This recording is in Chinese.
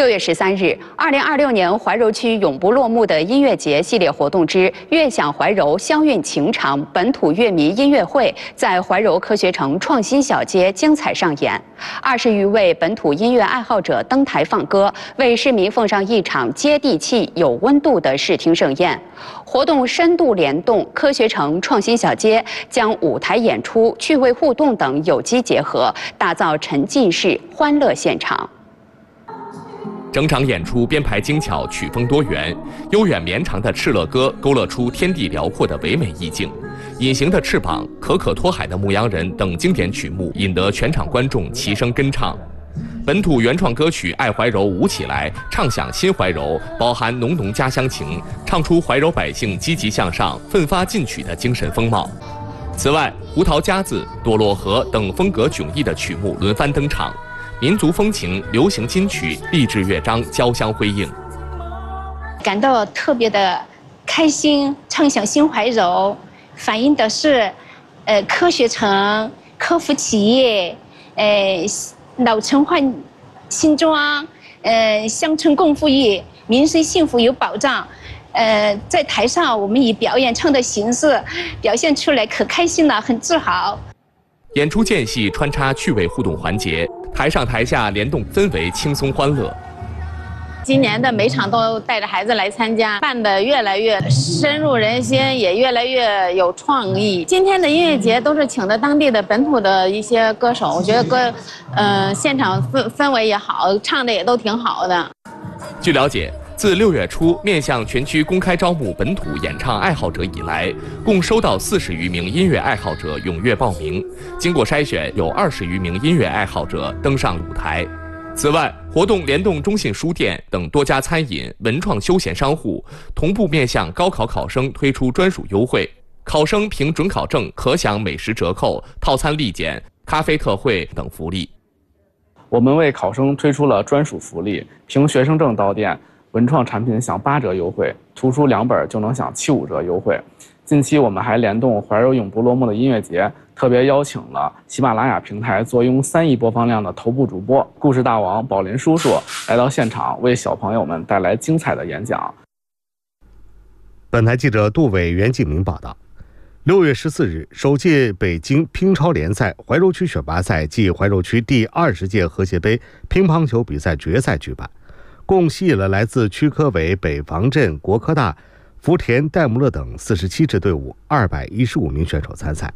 6月13日，2026年怀柔区永不落幕的音乐节系列活动之“悦享怀柔，乡韵情长”本土乐迷音乐会在怀柔科学城创新小街精彩上演。20余位本土音乐爱好者登台放歌，为市民奉上一场接地气、有温度的视听盛宴。活动深度联动科学城创新小街，将舞台演出、趣味互动等有机结合，打造沉浸式欢乐现场。 整场演出编排精巧，曲风多元，悠远绵长的《敕勒歌》勾勒出天地辽阔的唯美意境，《隐形的翅膀》、可可托海的牧羊人等经典曲目引得全场观众齐声跟唱。本土原创歌曲《爱怀柔舞起来》唱响新怀柔，饱含浓浓家乡情，唱出怀柔百姓积极向上、奋发进取的精神风貌。此外，胡桃夹子、多洛河等风格迥异的曲目轮番登场。 民族风情、流行金曲、励志乐章交相辉映， 感到特别的开心。唱响新怀柔，反映的是，科学城、科服企业，老城换新装，乡村共富裕，民生幸福有保障。在台上，我们以表演唱的形式表现出来，可开心了，很自豪。 演出间隙穿插趣味互动环节。 台上台下联动氛围轻松欢乐。 今年的每场都带着孩子来参加，办得越来越深入人心，也越来越有创意。今天的音乐节都是请的当地的本土的一些歌手，我觉得现场氛围也好，唱的也都挺好的。 据了解。 自6月初面向全区公开招募本土演唱爱好者以来，共收到40余名音乐爱好者踊跃报名。经过筛选，有20余名音乐爱好者登上舞台。此外，活动联动中信书店等多家餐饮、文创休闲商户，同步面向高考考生推出专属优惠。考生凭准考证可享美食折扣、套餐立减、咖啡特惠等福利。 我们为考生推出了专属福利，凭学生证到店。 文创产品享8折优惠，图书2本就能享75折优惠。近期我们还联动怀柔永不落幕的音乐节，特别邀请了喜马拉雅平台坐拥3亿播放量的头部主播故事大王宝林叔叔来到现场，为小朋友们带来精彩的演讲。 本台记者杜伟、袁继明报道。6月14日，首届北京乒超联赛怀柔区选拔赛暨怀柔区第20届和谐杯乒乓球比赛决赛举办。 共吸引了来自区科委、北防镇、国科大、福田、戴姆勒等47支队伍215名选手参赛。